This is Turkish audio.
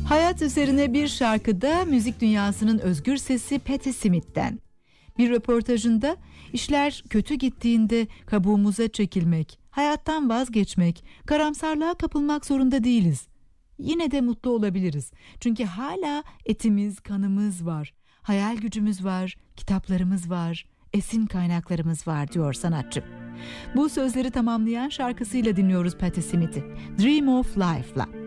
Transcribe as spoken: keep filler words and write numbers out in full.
Hayat üzerine bir şarkıda müzik dünyasının özgür sesi Patti Smith'ten. Bir röportajında işler kötü gittiğinde kabuğumuza çekilmek, hayattan vazgeçmek, karamsarlığa kapılmak zorunda değiliz. Yine de mutlu olabiliriz. Çünkü hala etimiz, kanımız var. Hayal gücümüz var, kitaplarımız var, esin kaynaklarımız var diyor sanatçı. Bu sözleri tamamlayan şarkısıyla dinliyoruz Patti Smith'i. Dream of Life'la.